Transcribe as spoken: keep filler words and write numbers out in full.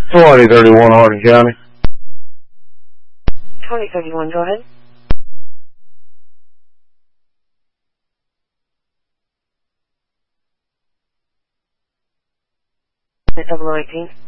twenty thirty-one Hardin County. twenty thirty-one, go ahead. Double O eighteen.